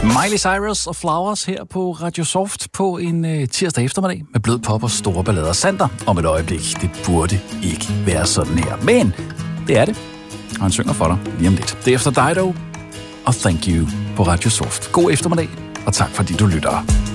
Miley Cyrus og Flowers her på Radio Soft på en tirsdag eftermiddag med blød pop og store ballader. Sander om et øjeblik. Det burde ikke være sådan her. Men det er det. Og han synger for dig lige om lidt. Det er efter dig dog. Og thank you på Radio Soft. God eftermiddag, og tak fordi du lytter.